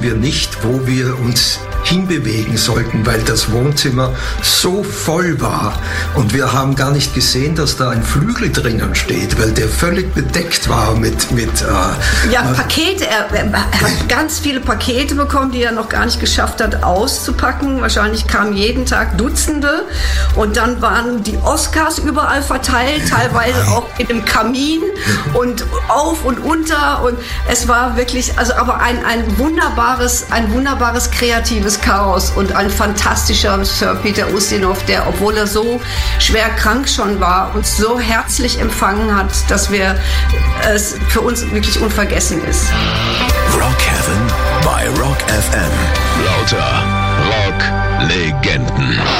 wir nicht, wo wir uns hinbewegen sollten, weil das Wohnzimmer so voll war. Und wir haben gar nicht gesehen, dass da ein Flügel drinnen steht, weil der völlig bedeckt war mit Pakete. Er hat ganz viele Pakete bekommen, die er noch gar nicht geschafft hat auszupacken. Wahrscheinlich kamen jeden Tag Dutzende. Und dann waren die Oscars überall verteilt, teilweise auch in dem Kamin und auf und unter. Und es war wirklich, aber ein wunderbares kreatives Chaos und ein fantastischer Sir Peter Ustinov, der, obwohl er so schwer krank schon war, uns so herzlich empfangen hat, dass es für uns wirklich unvergessen ist. Rock Heaven bei Rock FM. Lauter Rock-Legenden.